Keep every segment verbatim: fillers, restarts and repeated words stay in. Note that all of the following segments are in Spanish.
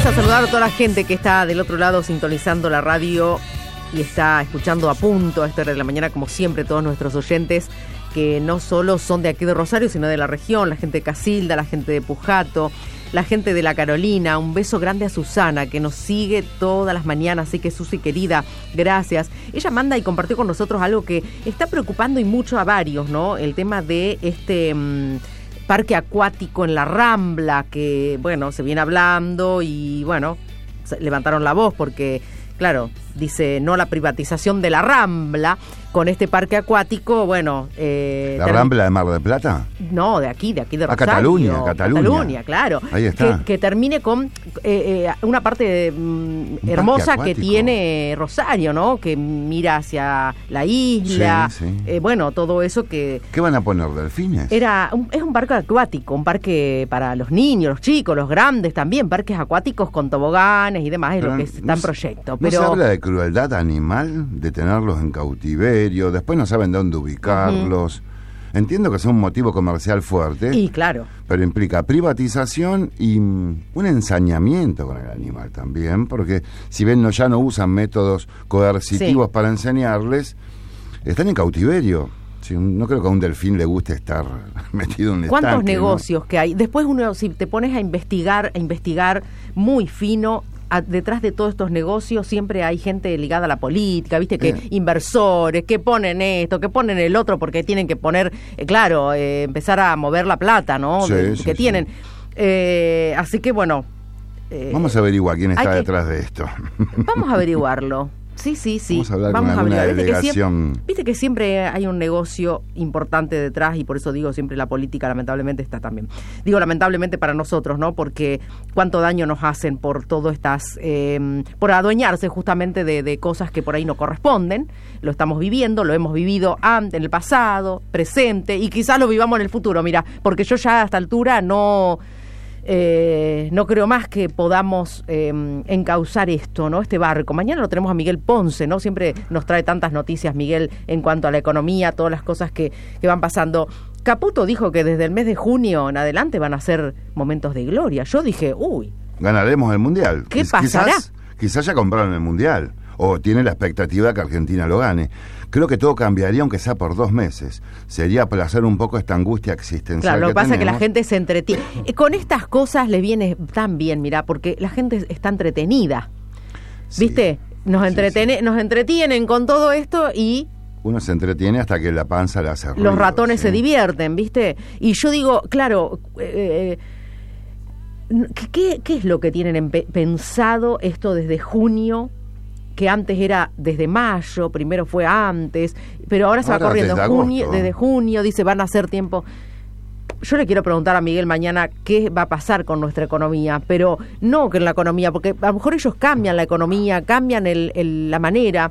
a saludar a toda la gente que está del otro lado sintonizando la radio y está escuchando a punto a esta hora de la mañana, como siempre, todos nuestros oyentes que no solo son de aquí de Rosario, sino de la región, la gente de Casilda, la gente de Pujato, la gente de La Carolina. Un beso grande a Susana, que nos sigue todas las mañanas, así que Susi querida, gracias. Ella manda y compartió con nosotros algo que está preocupando y mucho a varios, ¿no? El tema de este mmm, parque acuático en la Rambla, que, bueno, se viene hablando y, bueno, levantaron la voz porque, claro, dice no a la privatización de la Rambla con este parque acuático. Bueno, eh, ¿la term... Rambla de Mar del Plata? No, de aquí, de aquí de Rosario. A Cataluña, Cataluña. Cataluña, claro. Ahí está. Que, que termine con eh, eh, una parte mm, hermosa que tiene Rosario, ¿no? Que mira hacia la isla. Sí, sí. Eh, bueno, todo eso que... ¿Qué van a poner, delfines? Era un, es un parque acuático, un parque para los niños, los chicos, los grandes también, parques acuáticos con toboganes y demás, es pero lo que está no, en proyecto. Pero... ¿No se habla de crueldad animal, de tenerlos en cautiverio, después no saben dónde ubicarlos? Uh-huh. Entiendo que es un motivo comercial fuerte. Y claro. Pero implica privatización y um, un ensañamiento con el animal también, porque si bien no, ya no usan métodos coercitivos sí. para enseñarles, están en cautiverio. Sí, no creo que a un delfín le guste estar metido en un ¿Cuántos estanque, negocios ¿no? que hay? Después uno, si te pones a investigar, a investigar muy fino, a, detrás de todos estos negocios siempre hay gente ligada a la política, viste, que eh. inversores, que ponen esto, que ponen el otro, porque tienen que poner, eh, claro, eh, empezar a mover la plata, ¿no? Sí, de, sí, que sí. tienen. Eh, así que bueno. Eh, vamos a averiguar quién está que, detrás de esto. Vamos a averiguarlo. Sí, sí, sí. Vamos a hablar Vamos con a alguna hablar. delegación. Viste que, siempre, viste que siempre hay un negocio importante detrás y por eso digo siempre la política lamentablemente está también. Digo lamentablemente para nosotros, ¿no? Porque cuánto daño nos hacen por todo estas, eh, por adueñarse justamente de, de cosas que por ahí no corresponden. Lo estamos viviendo, lo hemos vivido antes, en el pasado, presente y quizás lo vivamos en el futuro. Mira, porque yo ya a esta altura no... Eh, no creo más que podamos eh, encauzar esto, ¿no? Este barco. Mañana lo tenemos a Miguel Ponce, ¿no? Siempre nos trae tantas noticias, Miguel, en cuanto a la economía, todas las cosas que, que van pasando. Caputo dijo que desde el mes de junio en adelante van a ser momentos de gloria. Yo dije, uy. Ganaremos el Mundial. ¿Qué Quiz- pasará? Quizás, quizás ya compraron el Mundial. O tiene la expectativa de que Argentina lo gane. Creo que todo cambiaría, aunque sea por dos meses. Sería aplazar un poco esta angustia existencial. Claro, lo que, que pasa es que la tenemos. gente se entretiene. Con estas cosas le viene tan bien, mirá, porque la gente está entretenida. Sí. ¿Viste? Nos, entretene, sí, sí. nos entretienen con todo esto y... Uno se entretiene hasta que la panza le hace ruido. Los ratones ¿sí? se divierten, ¿viste? Y yo digo, claro... Eh, ¿qué, ¿Qué es lo que tienen en pe- pensado esto desde junio? Que antes era desde mayo, primero fue antes, pero ahora se ahora va corriendo desde junio, agosto. desde junio, dice van a hacer tiempo. Yo le quiero preguntar a Miguel mañana qué va a pasar con nuestra economía, pero no con la economía, porque a lo mejor ellos cambian la economía, cambian el, el, la manera,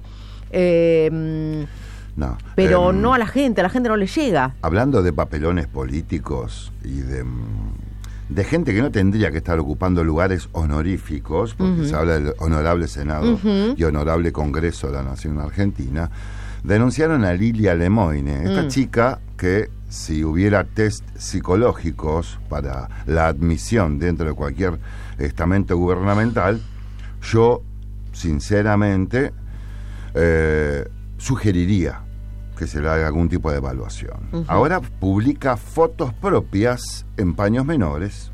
eh, no, pero eh, no a la gente, a la gente no le llega. Hablando de papelones políticos y de... de gente que no tendría que estar ocupando lugares honoríficos, porque uh-huh. se habla del honorable Senado uh-huh. y honorable Congreso de la Nación Argentina, denunciaron a Lilia Lemoine, esta uh-huh. chica que si hubiera test psicológicos para la admisión dentro de cualquier estamento gubernamental, yo sinceramente eh, sugeriría que se le haga algún tipo de evaluación. Uh-huh. Ahora publica fotos propias en paños menores.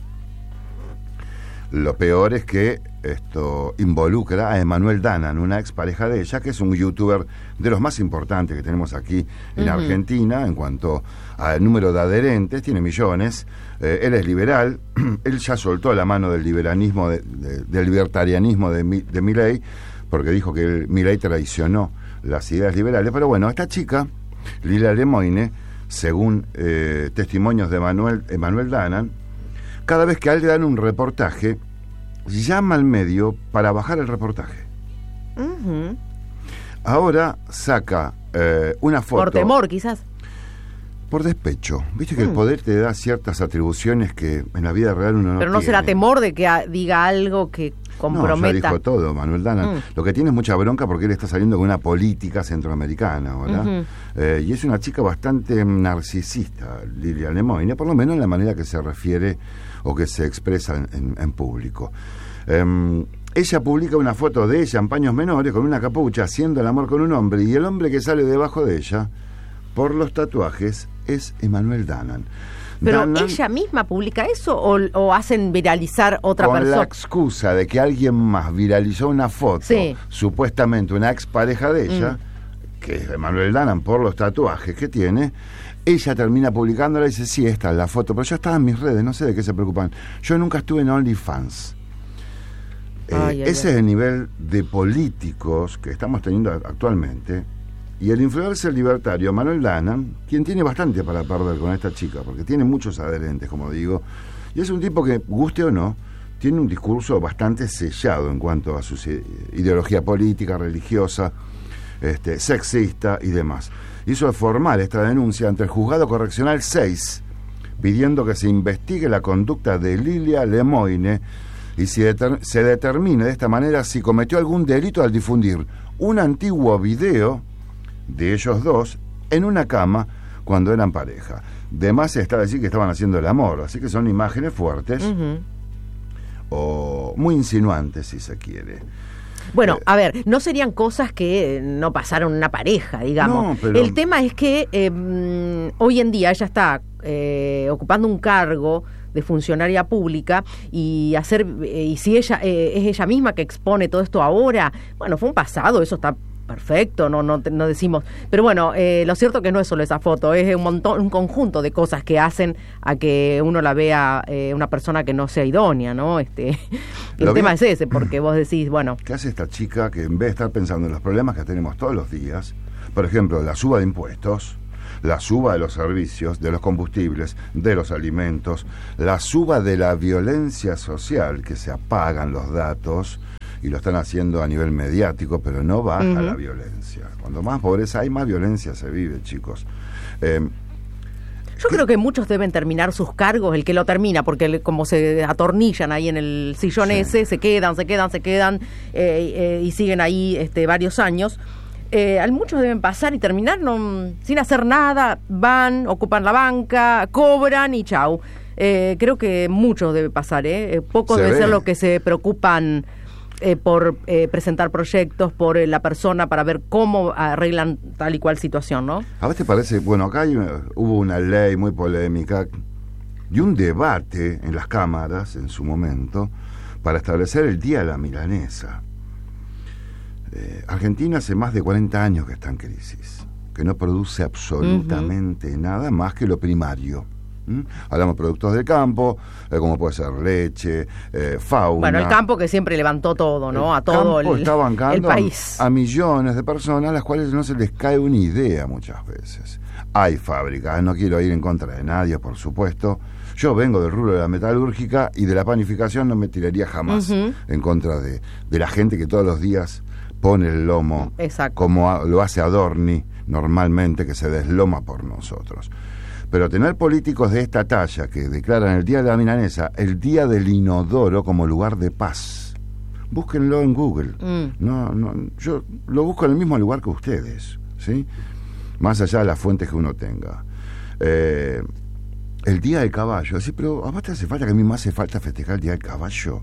Lo peor es que esto involucra a Emanuel Danan, una expareja de ella, que es un youtuber de los más importantes que tenemos aquí en uh-huh. Argentina en cuanto al número de adherentes, tiene millones. Eh, él es liberal, él ya soltó la mano del liberalismo, de, de, del libertarianismo de, de Milei, porque dijo que el, Milei traicionó las ideas liberales, pero bueno, esta chica, Lilia Lemoine, según eh, testimonios de Manuel, Emanuel Danan, cada vez que a él le dan un reportaje, llama al medio para bajar el reportaje. Uh-huh. Ahora saca eh, una foto... Por temor, quizás. Por despecho. Viste que mm. el poder te da ciertas atribuciones que en la vida real uno no Pero no tiene. será temor de que a, diga algo que comprometa. No, ya dijo todo, Manuel Danan. Mm. Lo que tiene es mucha bronca porque él está saliendo con una política centroamericana, ¿verdad? Uh-huh. Eh, y es una chica bastante narcisista, Lilia Lemoine, por lo menos en la manera que se refiere o que se expresa en, en, en público. Eh, ella publica una foto de ella en paños menores con una capucha haciendo el amor con un hombre, y el hombre que sale debajo de ella por los tatuajes es Emanuel Danan. ¿Pero Danan, ella misma publica eso o, o hacen viralizar otra con persona? la excusa de que alguien más viralizó una foto, sí. supuestamente una expareja de ella, mm. que es Emanuel Danan, por los tatuajes que tiene, ella termina publicándola y dice, sí, esta es la foto, pero ya estaba en mis redes, no sé de qué se preocupan. Yo nunca estuve en OnlyFans. Eh, ay, ay, ese ay. es el nivel de políticos que estamos teniendo actualmente. Y el influencer libertario Manuel Danan, quien tiene bastante para perder con esta chica, porque tiene muchos adherentes, como digo, y es un tipo que, guste o no, tiene un discurso bastante sellado en cuanto a su ideología política, religiosa, este, sexista y demás. Hizo formal esta denuncia ante el Juzgado Correccional seis, pidiendo que se investigue la conducta de Lilia Lemoine y si deter- se determine de esta manera si cometió algún delito al difundir un antiguo video de ellos dos en una cama cuando eran pareja. De más está decir que estaban haciendo el amor, así que son imágenes fuertes, uh-huh. o muy insinuantes, si se quiere. Bueno, eh, a ver, no serían cosas que no pasaron en una pareja, digamos. No, pero... El tema es que eh, hoy en día ella está eh, ocupando un cargo de funcionaria pública y hacer eh, y si ella eh, es ella misma que expone todo esto ahora, bueno, fue un pasado, eso está perfecto, no no no decimos, pero bueno, eh, lo cierto que no es solo esa foto, es un montón, un conjunto de cosas que hacen a que uno la vea eh, una persona que no sea idónea, ¿no? Este, el lo tema bien, es ese, porque vos decís, bueno, ¿qué hace esta chica que en vez de estar pensando en los problemas que tenemos todos los días, por ejemplo, la suba de impuestos, la suba de los servicios, de los combustibles, de los alimentos, la suba de la violencia social, que se apagan los datos y lo están haciendo a nivel mediático, pero no baja uh-huh. la violencia. Cuando más pobreza hay, más violencia se vive, chicos. Eh, Yo creo que muchos deben terminar sus cargos, el que lo termina, porque como se atornillan ahí en el sillón sí. ese, se quedan, se quedan, se quedan eh, eh, y siguen ahí este, varios años. Eh, muchos deben pasar y terminar no, sin hacer nada, van, ocupan la banca, cobran y chau. Eh, creo que muchos debe pasar, ¿eh? Pocos deben ser los que se preocupan eh, por eh, presentar proyectos, por eh, la persona, para ver cómo arreglan tal y cual situación, ¿no? ¿A vos te parece? Bueno, acá hay una, hubo una ley muy polémica y un debate en las cámaras en su momento para establecer el Día de la Milanesa. Eh, Argentina hace más de cuarenta años que está en crisis, que no produce absolutamente uh-huh. nada más que lo primario. ¿Mm? Hablamos de productos del campo, eh, como puede ser leche, eh, fauna. Bueno, el campo que siempre levantó todo, ¿no? El a todo el, está bancando el país. A, a millones de personas a las cuales no se les cae una idea muchas veces. Hay fábricas, no quiero ir en contra de nadie, por supuesto. Yo vengo del rubro de la metalúrgica y de la panificación, no me tiraría jamás uh-huh. en contra de, de la gente que todos los días pone el lomo, exacto. como a, lo hace Adorni normalmente, que se desloma por nosotros. Pero tener políticos de esta talla que declaran el Día de la Milanesa, el Día del Inodoro, como lugar de paz. Búsquenlo en Google. Mm. No, no, yo lo busco en el mismo lugar que ustedes, ¿sí? Más allá de las fuentes que uno tenga. Eh, el Día del Caballo. Sí, pero a vos te hace falta, que a mí me hace falta festejar el Día del Caballo.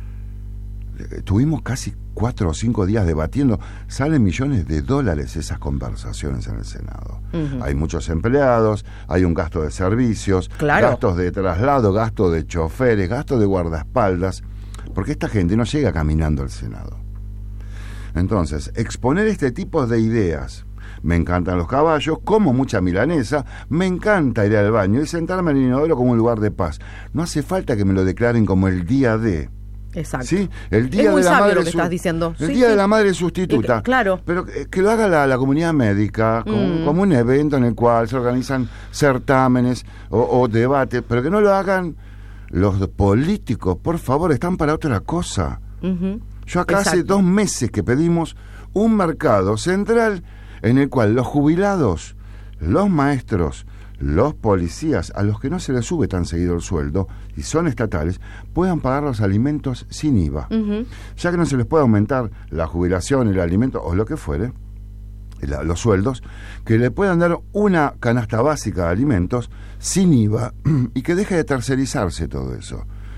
Eh, tuvimos casi cuatro o cinco días debatiendo, salen millones de dólares esas conversaciones en el Senado. Uh-huh. Hay muchos empleados, hay un gasto de servicios, claro. gastos de traslado, gasto de choferes, gasto de guardaespaldas, porque esta gente no llega caminando al Senado. Entonces, exponer este tipo de ideas, me encantan los caballos, como mucha milanesa, me encanta ir al baño y sentarme en el inodoro como un lugar de paz. No hace falta que me lo declaren como el día de... Exacto. ¿Sí? El día es muy de la sabio madre lo que su... estás diciendo. El sí, día sí. de la madre sustituta. Eh, claro. Pero que, que lo haga la, la comunidad médica como, mm. como un evento en el cual se organizan certámenes o, o debates, pero que no lo hagan los políticos. Por favor, están para otra cosa. Uh-huh. Yo acá Exacto. hace dos meses que pedimos un mercado central en el cual los jubilados, los maestros, los policías, a los que no se les sube tan seguido el sueldo y son estatales, puedan pagar los alimentos sin I V A. Uh-huh. Ya que no se les puede aumentar la jubilación, el alimento o lo que fuere, la, los sueldos, que le puedan dar una canasta básica de alimentos sin I V A y que deje de tercerizarse todo eso.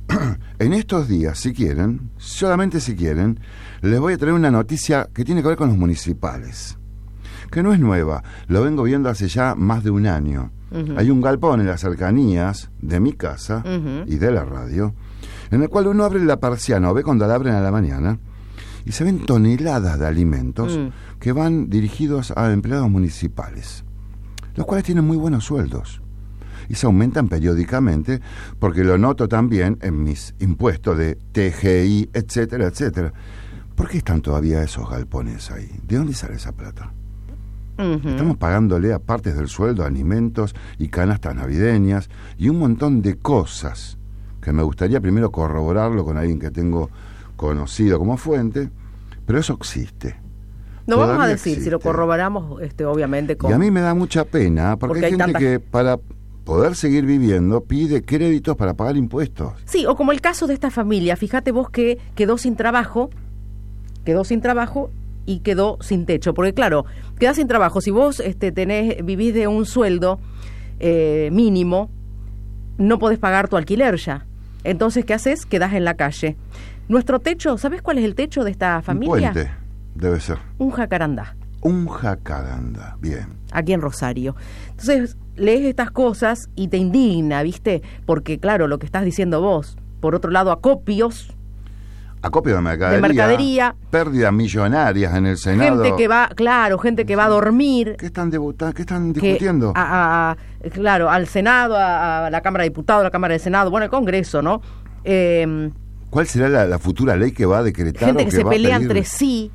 en estos días, si quieren, solamente si quieren, les voy a traer una noticia que tiene que ver con los municipales, que no es nueva, lo vengo viendo hace ya más de un año. Uh-huh. Hay un galpón en las cercanías de mi casa uh-huh. y de la radio, en el cual uno abre la persiana o ve cuando la abren a la mañana y se ven toneladas de alimentos uh-huh. que van dirigidos a empleados municipales, los cuales tienen muy buenos sueldos y se aumentan periódicamente, porque lo noto también en mis impuestos de T G I, etcétera, etcétera. ¿Por qué están todavía esos galpones ahí? ¿De dónde sale esa plata? Uh-huh. Estamos pagándole a partes del sueldo alimentos y canastas navideñas y un montón de cosas que me gustaría primero corroborarlo con alguien que tengo conocido como fuente, pero eso existe. No vamos a decir, existe. Si lo corroboramos, este, obviamente con... Y a mí me da mucha pena, porque, porque hay, hay gente tanta... que para poder seguir viviendo pide créditos para pagar impuestos. Sí, o como el caso de esta familia, fíjate vos que quedó sin trabajo, quedó sin trabajo y quedó sin techo, porque claro, quedás sin trabajo, si vos este, tenés, vivís de un sueldo eh, mínimo, no podés pagar tu alquiler ya. Entonces, ¿qué haces? Quedás en la calle. Nuestro techo, ¿sabés cuál es el techo de esta familia? Un puente, debe ser. Un jacarandá. Un jacarandá, bien. Aquí en Rosario. Entonces, lees estas cosas y te indigna, ¿viste? Porque, claro, lo que estás diciendo vos. Por otro lado, acopios. Acopio de mercadería. De mercadería. Pérdidas millonarias en el Senado. Gente que va, claro, gente que va a dormir. ¿Qué están, debuta- qué están discutiendo? Que a, a, claro, al Senado, a, a la Cámara de Diputados, a la Cámara de Senado, bueno, el Congreso, ¿no? Eh, ¿Cuál será la, la futura ley que va a decretar? Gente o que, que se va pelea a pedir? entre sí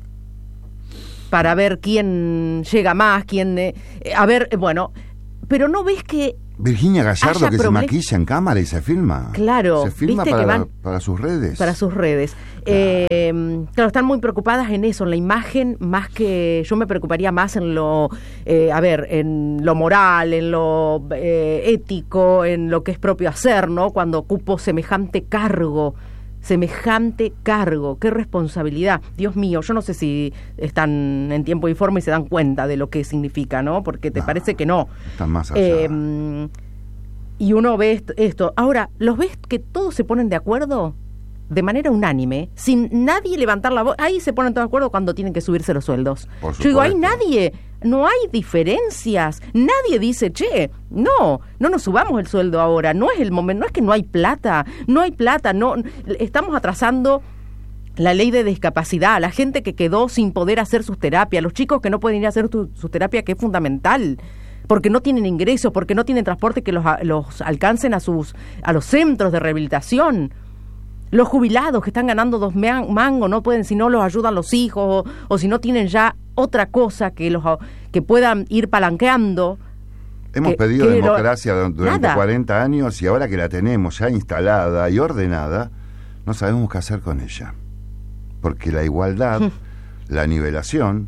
para ver quién llega más, quién... Eh, a ver, eh, bueno, pero ¿no ves que... Virginia Gallardo que problem- se maquilla en cámara y se filma. Claro. Se filma ¿viste para, que van, la, para sus redes. Para sus redes. Claro. Eh, claro, están muy preocupadas en eso, en la imagen, más que... Yo me preocuparía más en lo... Eh, a ver, en lo moral, en lo eh, ético, en lo que es propio hacer, ¿no? Cuando ocupo semejante cargo... Semejante cargo, qué responsabilidad. Dios mío, yo no sé si están en tiempo y forma y se dan cuenta de lo que significa, ¿no? Porque te no, parece que no. Están más allá. Eh, y uno ve esto, esto. Ahora, ¿los ves que todos se ponen de acuerdo? De manera unánime, sin nadie levantar la voz. Ahí se ponen todos de acuerdo cuando tienen que subirse los sueldos. Yo digo, hay nadie, no hay diferencias. Nadie dice, che, no, no nos subamos el sueldo ahora. No es el momento, no es que no hay plata, no hay plata, no, estamos atrasando la ley de discapacidad, la gente que quedó sin poder hacer sus terapias, los chicos que no pueden ir a hacer su, su terapia, que es fundamental. Porque no tienen ingresos, porque no tienen transporte que los, los alcancen a sus a los centros de rehabilitación. Los jubilados que están ganando dos mangos no pueden, si no los ayudan los hijos, o, o si no tienen ya otra cosa que los que puedan ir palanqueando. Hemos que, pedido que democracia lo, durante nada. cuarenta años y ahora que la tenemos ya instalada y ordenada, no sabemos qué hacer con ella. Porque la igualdad, la nivelación,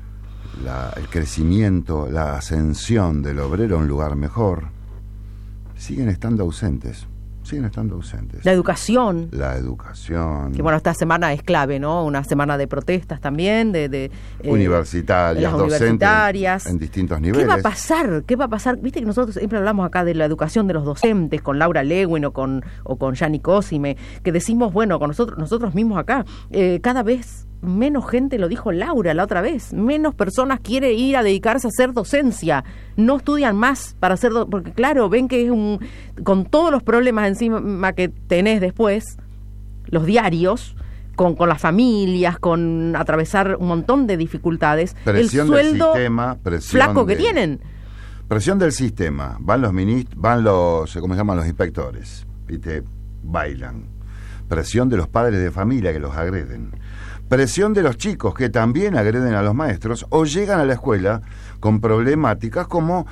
la, el crecimiento, la ascensión del obrero a un lugar mejor, siguen estando ausentes. Siguen estando ausentes. La educación. La educación. Que bueno, esta semana es clave, ¿no? Una semana de protestas también, de... de eh, universitarias, las docentes universitarias. En, en distintos niveles. ¿Qué va a pasar? ¿Qué va a pasar? Viste que nosotros siempre hablamos acá de la educación de los docentes, con Laura Lewin o con o con Yanni Cosime, que decimos, bueno, con nosotros nosotros mismos acá, eh, cada vez menos gente, lo dijo Laura la otra vez, menos personas quiere ir a dedicarse a hacer docencia, no estudian más para hacer, do- porque claro, ven que es un, con todos los problemas encima que tenés después, los diarios, con, con las familias, con atravesar un montón de dificultades, presión el sueldo del sistema, presión flaco que de, tienen. Presión del sistema, van los ministros, van los, ¿cómo se llaman? Los inspectores, ¿viste? Bailan. Presión de los padres de familia que los agreden. Presión de los chicos que también agreden a los maestros o llegan a la escuela con problemáticas como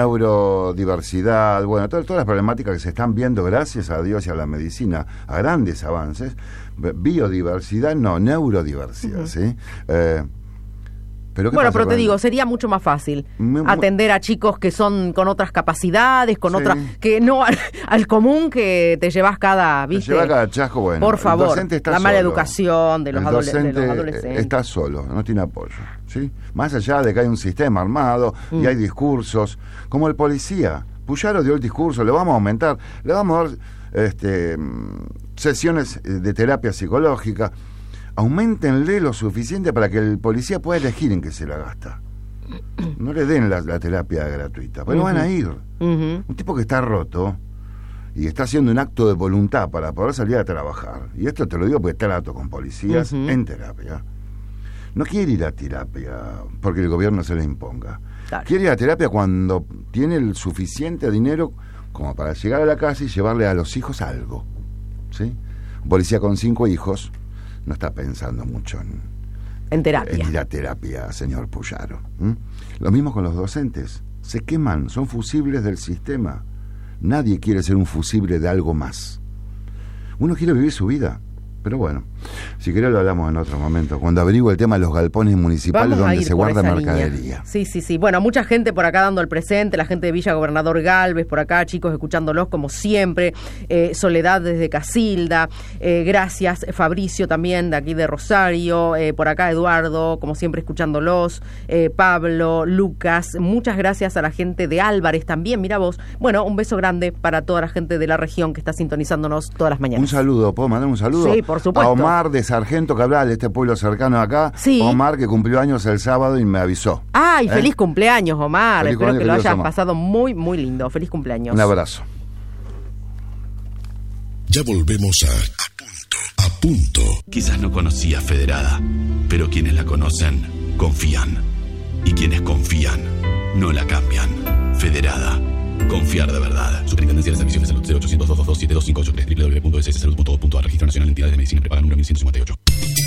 neurodiversidad, bueno, todas, todas las problemáticas que se están viendo gracias a Dios y a la medicina, a grandes avances. Biodiversidad, no, neurodiversidad, uh-huh. ¿sí? Eh, ¿Pero bueno, pero te digo, sería mucho más fácil me, atender a chicos que son con otras capacidades, con sí. otras, que no al, al común que te llevas cada, ¿viste? Te lleva cada chasco, bueno. Por favor, la mala solo. educación de los, adole- de los adolescentes. Está solo, no tiene apoyo, ¿sí? Más allá de que hay un sistema armado mm. y hay discursos, como el policía. Puyaro dio el discurso, le vamos a aumentar, le vamos a dar este, sesiones de terapia psicológica. Auméntenle lo suficiente para que el policía pueda elegir en qué se la gasta. No le den la, la terapia gratuita, pero uh-huh. van a ir. Uh-huh. Un tipo que está roto y está haciendo un acto de voluntad para poder salir a trabajar, y esto te lo digo porque trato con policías uh-huh. en terapia, no quiere ir a terapia porque el gobierno se le imponga. Claro. Quiere ir a terapia cuando tiene el suficiente dinero como para llegar a la casa y llevarle a los hijos algo, ¿sí? Un policía con cinco hijos no está pensando mucho en, en terapia. En ir a terapia, señor Puyaro. ¿Mm? Lo mismo con los docentes. Se queman, son fusibles del sistema. Nadie quiere ser un fusible de algo más. Uno quiere vivir su vida. Pero bueno, si querés lo hablamos en otro momento, cuando averigüe el tema de los galpones municipales donde se guarda mercadería. Línea. Sí, sí, sí. Bueno, mucha gente por acá dando el presente, la gente de Villa Gobernador Galvez, por acá, chicos, escuchándolos como siempre. Eh, Soledad desde Casilda, eh, gracias. Fabricio también de aquí de Rosario, eh, por acá Eduardo, como siempre escuchándolos. Eh, Pablo, Lucas, muchas gracias a la gente de Álvarez también, mira vos. Bueno, un beso grande para toda la gente de la región que está sintonizándonos todas las mañanas. Un saludo, ¿puedo mandar un saludo? Sí, por supuesto. A Omar de Sargento Cabral, de este pueblo cercano acá. Sí. Omar, que cumplió años el sábado y me avisó. ¡Ay, ¿eh? Feliz cumpleaños, Omar! Feliz Espero que lo hayas Omar. pasado muy, muy lindo. Feliz cumpleaños. Un abrazo. Ya volvemos a A Punto. A Punto. Quizás no conocías Federada, pero quienes la conocen, confían. Y quienes confían, no la cambian. Federada. Confiar de verdad. Superintendencia de Servicios de Salud cero ochocientos, doscientos veintidós, siete dos cinco ocho tres, doble u doble u doble u punto s s salud punto gov punto a R. Registro Nacional de Entidades de Medicina Prepaga número mil ciento cincuenta y ocho.